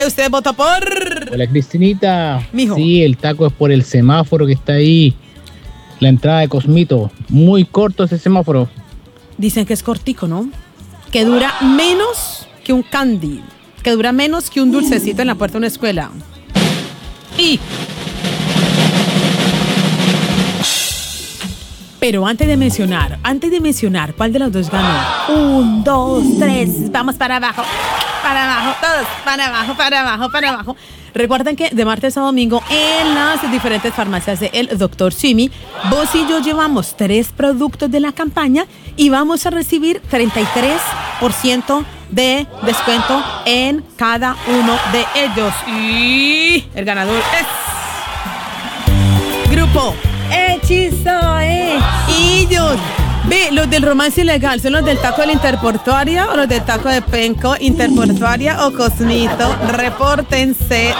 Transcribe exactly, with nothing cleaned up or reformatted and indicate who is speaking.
Speaker 1: ¿Usted votó por...?
Speaker 2: Hola, Cristinita.
Speaker 1: Mijo.
Speaker 2: Sí, el taco es por el semáforo que está ahí. La entrada de Cosmito. Muy corto ese semáforo.
Speaker 1: Dicen que es cortico, ¿no? Que dura menos que un candy. Que dura menos que un dulcecito en la puerta de una escuela. Y... Pero antes de mencionar, antes de mencionar cuál de los dos ganó. Un, dos, tres, vamos para abajo. Para abajo, todos, para abajo, para abajo, para abajo. Recuerden que de martes a domingo en las diferentes farmacias de El Doctor Simi, vos y yo llevamos tres productos de la campaña y vamos a recibir treinta y tres por ciento de descuento en cada uno de ellos. Y el ganador es... Grupo Hechizo, eh. Y ellos... Ve, los del romance ilegal, ¿son los del taco de la Interportuaria o los del taco de Penco, Interportuaria o Cosmito? Repórtense,